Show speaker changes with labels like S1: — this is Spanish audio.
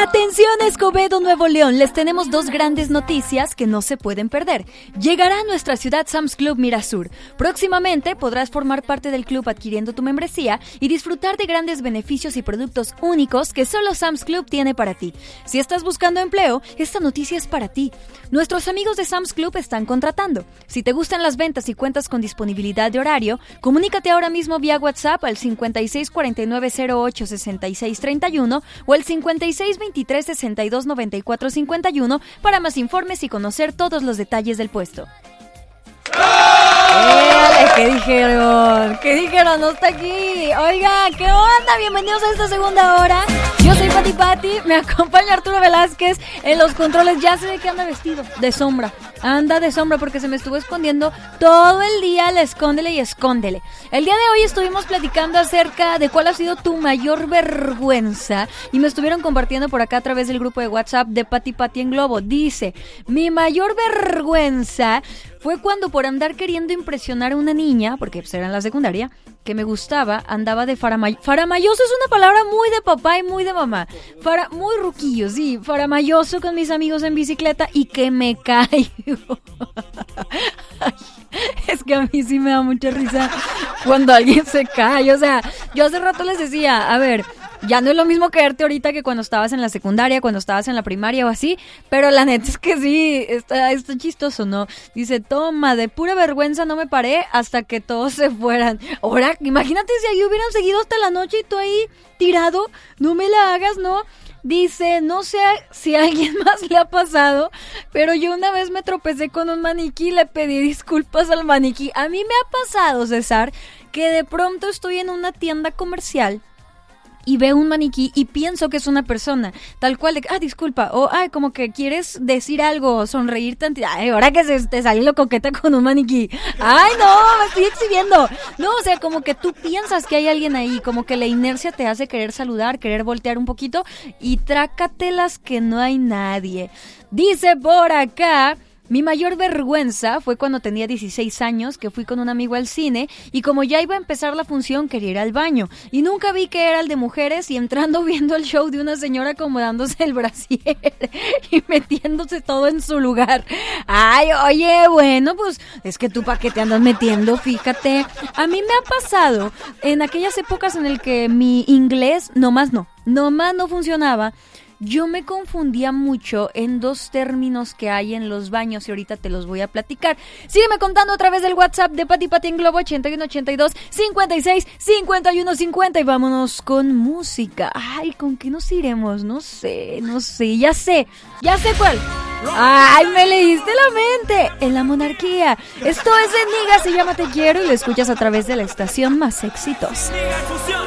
S1: Atención Escobedo, Nuevo León, les tenemos dos grandes noticias que no se pueden perder. Llegará a nuestra ciudad Sam's Club Mirasur. Próximamente podrás formar parte del club adquiriendo tu membresía y disfrutar de grandes beneficios y productos únicos que solo Sam's Club tiene para ti. Si estás buscando empleo, esta noticia es para ti. Nuestros amigos de Sam's Club están contratando. Si te gustan las ventas y cuentas con disponibilidad de horario, comunícate ahora mismo vía WhatsApp al 5649086631 o el 5623629451 para más informes y conocer todos los detalles del puesto. ¿Qué dijeron? ¿Qué dijeron? No está aquí. Oiga, ¿qué onda? Bienvenidos a esta segunda hora. Yo soy Pati, me acompaña Arturo Velázquez en los controles. Ya sé de qué anda vestido, de sombra. Anda de sombra porque se me estuvo escondiendo todo el día. Escóndele y escóndele. El día de hoy estuvimos platicando acerca de cuál ha sido tu mayor vergüenza y me estuvieron compartiendo por acá a través del grupo de WhatsApp de Pati en Globo. Dice, mi mayor vergüenza fue cuando por andar queriendo impresionar a una niña, porque pues era en la secundaria, que me gustaba, andaba de faramayoso. Es una palabra muy de papá y muy de mamá. Muy ruquillo, sí. Faramayoso con mis amigos en bicicleta y que me caigo. Ay, es que a mí sí me da mucha risa cuando alguien se cae. O sea, yo hace rato les decía, a ver, ya no es lo mismo caerte ahorita que cuando estabas en la secundaria, cuando estabas en la primaria o así, pero la neta es que sí, está chistoso, ¿no? Dice, toma, de pura vergüenza no me paré hasta que todos se fueran. Ahora, imagínate si ahí hubieran seguido hasta la noche y tú ahí tirado, no me la hagas, ¿no? Dice, no sé si a alguien más le ha pasado, pero yo una vez me tropecé con un maniquí y le pedí disculpas al maniquí. A mí me ha pasado, César, que de pronto estoy en una tienda comercial y veo un maniquí y pienso que es una persona, tal cual de, disculpa, o como que quieres decir algo, sonreír tantito, ahora que te sale lo coqueta con un maniquí, no, me estoy exhibiendo, no, o sea, como que tú piensas que hay alguien ahí, como que la inercia te hace querer saludar, querer voltear un poquito, y trácatelas que no hay nadie. Dice por acá, mi mayor vergüenza fue cuando tenía 16 años, que fui con un amigo al cine y como ya iba a empezar la función quería ir al baño y nunca vi que era el de mujeres y entrando viendo el show de una señora acomodándose el brasier y metiéndose todo en su lugar. Oye, bueno, pues es que tú ¿para qué te andas metiendo? Fíjate, a mí me ha pasado en aquellas épocas en el que mi inglés nomás no funcionaba. Yo me confundía mucho en dos términos que hay en los baños y ahorita te los voy a platicar. Sígueme contando a través del WhatsApp de Pati en Globo 8182-56-5150 y vámonos con música. ¿Con qué nos iremos? No sé, ya sé cuál. Me leíste la mente. En la monarquía. Esto es de Niga, se llama Te Quiero y lo escuchas a través de la estación más exitosa.